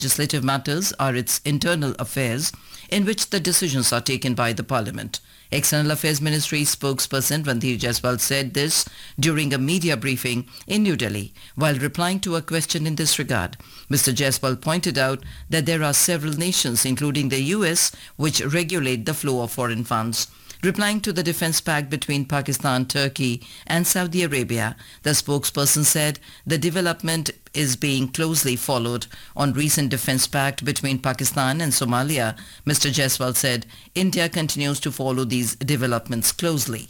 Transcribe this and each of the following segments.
Legislative matters are its internal affairs in which the decisions are taken by the Parliament. External Affairs Ministry spokesperson Randhir Jaiswal said this during a media briefing in New Delhi while replying to a question in this regard. Mr. Jaiswal pointed out that there are several nations, including the US, which regulate the flow of foreign funds. Replying to the defense pact between Pakistan, Turkey and Saudi Arabia, the spokesperson said the development is being closely followed. On recent defense pact between Pakistan and Somalia, Mr. Jaiswal said India continues to follow these developments closely.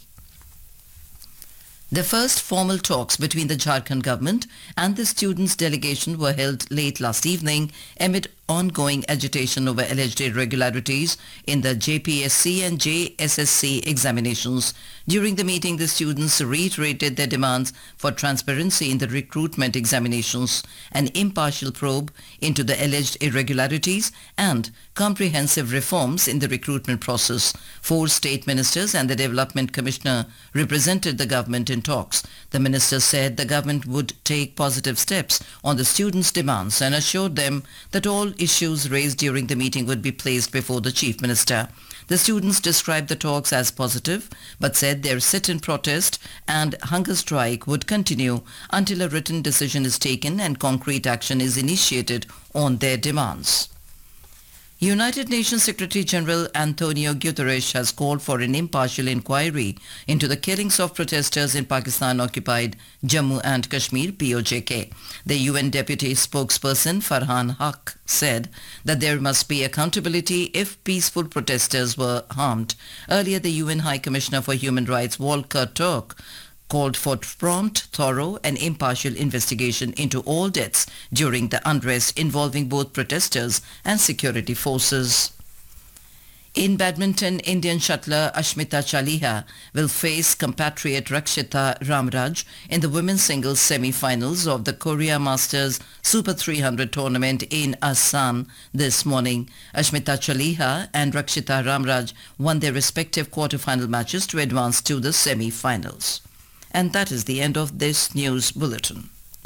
The first formal talks between the Jharkhand government and the students' delegation were held late last evening amid ongoing agitation over alleged irregularities in the JPSC and JSSC examinations. During the meeting, the students reiterated their demands for transparency in the recruitment examinations, an impartial probe into the alleged irregularities and comprehensive reforms in the recruitment process. 4 state ministers and the development commissioner represented the government in talks. The minister said the government would take positive steps on the students' demands and assured them that all issues raised during the meeting would be placed before the Chief Minister. The students described the talks as positive but said their sit-in protest and hunger strike would continue until a written decision is taken and concrete action is initiated on their demands. United Nations Secretary General Antonio Guterres has called for an impartial inquiry into the killings of protesters in Pakistan-occupied Jammu and Kashmir (POJK). The UN Deputy Spokesperson Farhan Haq said that there must be accountability if peaceful protesters were harmed. Earlier, the UN High Commissioner for Human Rights Volker Turk called for prompt, thorough and impartial investigation into all deaths during the unrest involving both protesters and security forces. In badminton, Indian shuttler Ashmita Chaliha will face compatriot Rakshita Ramraj in the women's singles semi-finals of the Korea Masters Super 300 tournament in Asan this morning. Ashmita Chaliha and Rakshita Ramraj won their respective quarter-final matches to advance to the semi-finals. And that is the end of this news bulletin.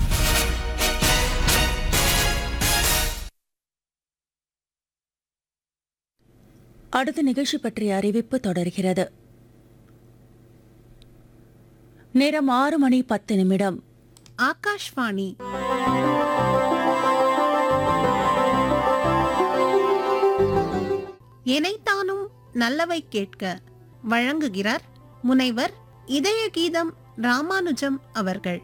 அடுத்த நிகழ்ச்சி பற்றிய அறிவிப்பு தொடர்கிறது. நேரம் 6:10. ஆகாஷ்வாணி எனைத்தானும் நல்லவை கேட்க வழங்குகிறார் முனைவர் இதய கீதம் ராமானுஜம் அவர்கள்.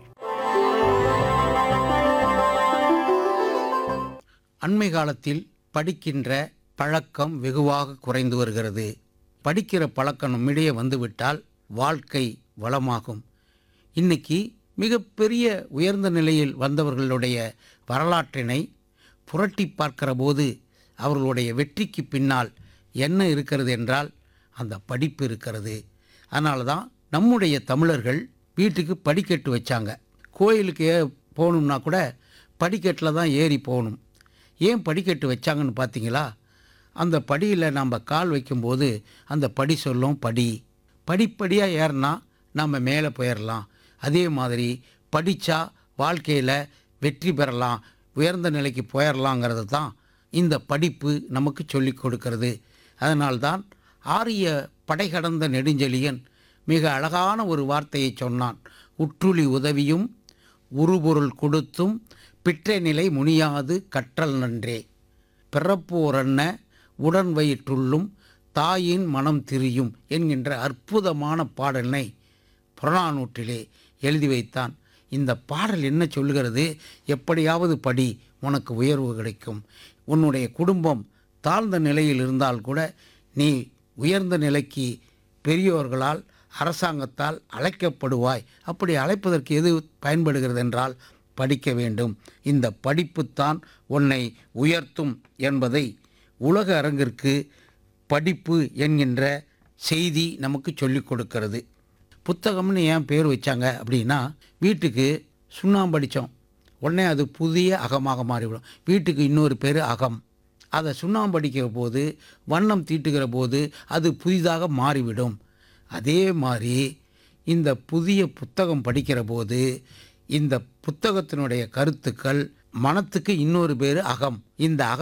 அண்மை காலத்தில் படிக்கின்ற பழக்கம் வெகுவாக குறைந்து வருகிறது. படிக்கிற பழக்கம் நம்மிடையே வந்துவிட்டால் வாழ்க்கை வளமாகும். இன்னைக்கு மிகப்பெரிய உயர்ந்த நிலையில் வந்தவர்களுடைய வரலாற்றினை புரட்டி பார்க்கிற போது அவர்களுடைய வெற்றிக்கு பின்னால் என்ன இருக்கிறது என்றால் அந்த படிப்பு இருக்கிறது. அதனால தான் நம்முடைய தமிழர்கள் வீட்டுக்கு படிக்கட்டு வச்சாங்க. கோயிலுக்கு போகணும்னா கூட படிக்கட்டில் தான் ஏறி போகணும். ஏன் படிக்கட்டு வச்சாங்கன்னு பார்த்தீங்களா? அந்த படியில் நம்ம கால் வைக்கும்போது அந்த படி சொல்லும் படி படிப்படியாக ஏறினா நம்ம மேலே போயிடலாம். அதே மாதிரி படித்தா வாழ்க்கையில் வெற்றி பெறலாம், உயர்ந்த நிலைக்கு போயிடலாங்கிறது தான் இந்த படிப்பு நமக்கு சொல்லிக் கொடுக்கிறது. அதனால்தான் ஆரிய படை கடந்த நெடுஞ்செழியன் மிக அழகான ஒரு வார்த்தையை சொன்னான். உற்றுளி உதவியும் உருபொருள் கொடுத்தும் பிற்றை நிலை முனியாது கற்றல் நன்றே. பிறப்போரன்ன உடன் வயிற்றுள்ளும் தாயின் மனம் திரியும் என்கின்ற அற்புதமான பாடலை புறநானூற்றிலே எழுதி வைத்தான். இந்த பாடல் என்ன சொல்கிறது? எப்படியாவது படி, உனக்கு உயர்வு கிடைக்கும். உன்னுடைய குடும்பம் தாழ்ந்த நிலையில் இருந்தால் கூட நீ உயர்ந்த நிலைக்கு பெரியோர்களால் அரசாங்கத்தால் அழைக்கப்படுவாய். அப்படி அழைப்பதற்கு எது பயன்படுகிறது என்றால் படிக்க வேண்டும். இந்த படிப்புத்தான் உன்னை உயர்த்தும் என்பதை உலக அரங்கிற்கு படிப்பு என்கின்ற செய்தி நமக்கு சொல்லிக் கொடுக்கிறது. புத்தகம்னு ஏன் பேர் வச்சாங்க அப்படின்னா, வீட்டுக்கு சுண்ணாம்பு அடித்தோம் உடனே அது புதிய அகமாக மாறிவிடும். வீட்டுக்கு இன்னொரு பேர் அகம். அதை சுண்ணாம்பு அடிக்கிற போது, வண்ணம் தீட்டுகிற போது அது புதிதாக மாறிவிடும். அதே மாதிரி இந்த புதிய புத்தகம் படிக்கிற போது இந்த புத்தகத்தினுடைய கருத்துக்கள் மனத்துக்கு இன்னொரு பேரு அகம். இந்த